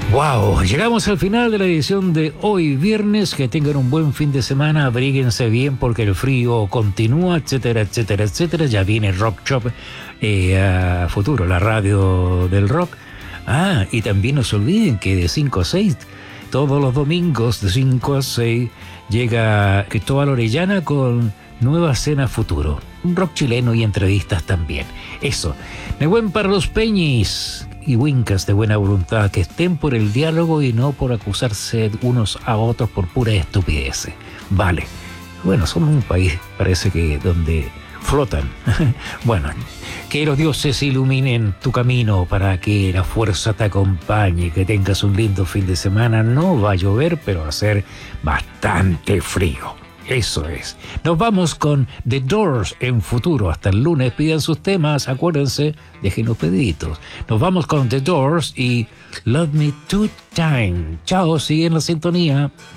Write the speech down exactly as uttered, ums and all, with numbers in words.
Wow, llegamos al final de la edición de hoy viernes. Que tengan un buen fin de semana, abríguense bien porque el frío continúa, etcétera, etcétera, etcétera. Ya viene Rock Shop eh, a futuro, la radio del rock. Ah, y también no se olviden que de cinco a seis, todos los domingos de cinco a seis, llega Cristóbal Orellana con Nueva Cena Futuro. Un rock chileno y entrevistas también. Eso. Nebuen para los peñis y wincas de buena voluntad, que estén por el diálogo y no por acusarse unos a otros por pura estupidez. Vale. Bueno, somos un país, parece que, donde flotan. Bueno, que los dioses iluminen tu camino para que la fuerza te acompañe, que tengas un lindo fin de semana. No va a llover, pero va a ser bastante frío. Eso es. Nos vamos con The Doors en futuro. Hasta el lunes. Pidan sus temas. Acuérdense, dejen los pediditos. Nos vamos con The Doors y Love Me Two Time. Chao, siguen la sintonía.